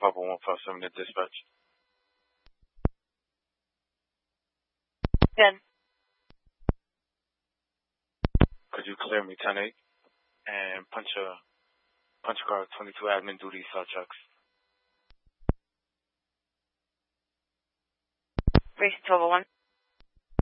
Papa 157 to dispatch. Good. Could you clear me 10-8 and punch a car 22 admin duty cell checks? Race 1201.